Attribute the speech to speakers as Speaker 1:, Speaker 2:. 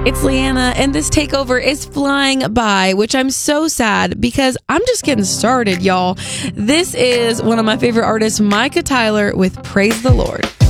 Speaker 1: It's Leanna, and this takeover is flying by, which I'm so sad because I'm just getting started, y'all. This is one of my favorite artists, Micah Tyler, with Praise the Lord.